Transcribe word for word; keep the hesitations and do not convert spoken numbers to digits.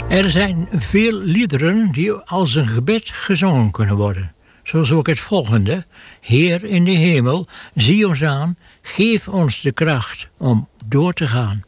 Er zijn veel liederen die als een gebed gezongen kunnen worden. Zoals ook het volgende. Heer in de hemel, zie ons aan, geef ons de kracht om door te gaan.